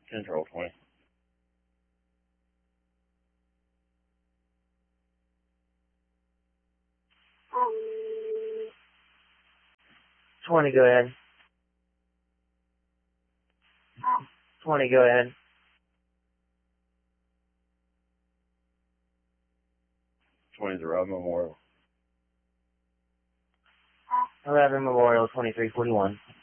Control 20. 20, go ahead. 20, go ahead. 20 is Rob Memorial. 11 Memorial 2341.